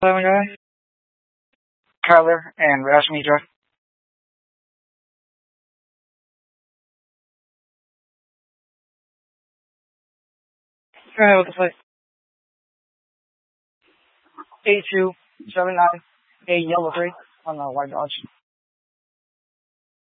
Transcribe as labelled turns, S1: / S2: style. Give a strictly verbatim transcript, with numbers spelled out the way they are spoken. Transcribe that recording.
S1: Hello, guys. Kyler and Rasmitra. Go ahead with the play. Eight two seven nine eight yellow three on the white dodge.